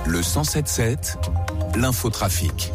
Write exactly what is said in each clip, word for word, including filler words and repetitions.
Le cent sept sept, l'infotrafic.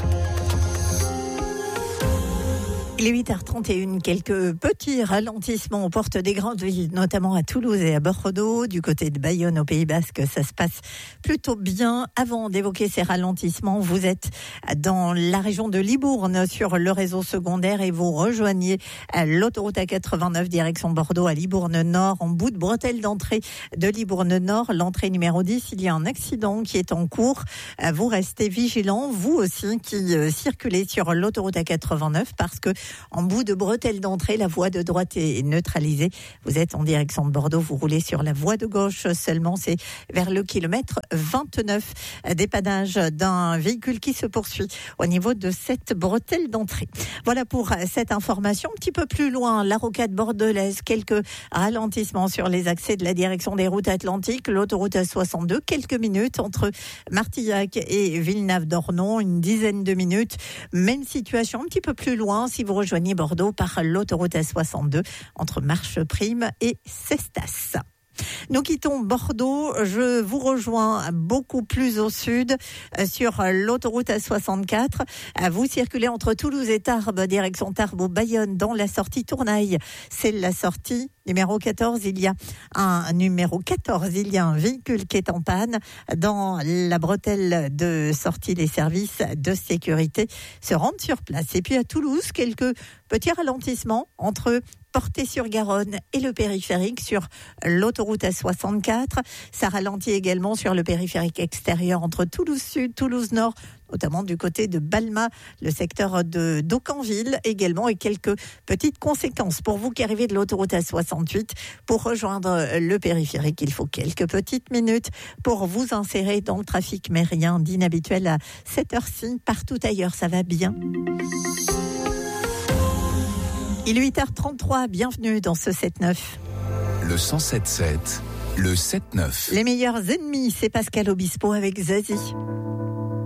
Il est huit heures trente et une, quelques petits ralentissements aux portes des grandes villes, notamment à Toulouse et à Bordeaux. Du côté de Bayonne, au Pays Basque, ça se passe plutôt bien. Avant d'évoquer ces ralentissements, vous êtes dans la région de Libourne sur le réseau secondaire et vous rejoignez l'autoroute A quatre-vingt-neuf direction Bordeaux à Libourne-Nord. En bout de bretelle d'entrée de Libourne-Nord, l'entrée numéro dix, il y a un accident qui est en cours. Vous restez vigilants, vous aussi qui circulez sur l'autoroute A quatre-vingt-neuf, parce que en bout de bretelle d'entrée, la voie de droite est neutralisée. Vous êtes en direction de Bordeaux, vous roulez sur la voie de gauche seulement. C'est vers le kilomètre vingt-neuf. Dépannage d'un véhicule qui se poursuit au niveau de cette bretelle d'entrée. Voilà pour cette information. Un petit peu plus loin, la rocade bordelaise, quelques ralentissements sur les accès de la direction des routes atlantiques. L'autoroute A soixante-deux, quelques minutes entre Martillac et Villenave-d'Ornon, une dizaine de minutes. Même situation un petit peu plus loin si vous rejoignez Bordeaux par l'autoroute A soixante-deux entre Marcheprime et Cestas. Nous quittons Bordeaux, je vous rejoins beaucoup plus au sud sur l'autoroute A soixante-quatre. Vous circulez entre Toulouse et Tarbes, direction Tarbes-Bayonne dans la sortie Tournaille. C'est la sortie numéro quatorze, il y a un numéro quatorze, il y a un véhicule qui est en panne dans la bretelle de sortie. Les services de sécurité se rendent sur place. Et puis à Toulouse, quelques petits ralentissements entre Portet-sur-Garonne et le périphérique sur l'autoroute A soixante-quatre. Ça ralentit également sur le périphérique extérieur entre Toulouse-Sud, Toulouse-Nord, notamment du côté de Balma, le secteur de d'Aucanville également, et quelques petites conséquences pour vous qui arrivez de l'autoroute A soixante-huit. Pour rejoindre le périphérique, il faut quelques petites minutes pour vous insérer dans le trafic, mais rien d'inhabituel à cette heure-ci. Partout ailleurs, ça va bien. Il est huit heures trente-trois, bienvenue dans ce sept neuf. Le cent sept sept, le sept neuf. Les meilleurs ennemis, c'est Pascal Obispo avec Zazie.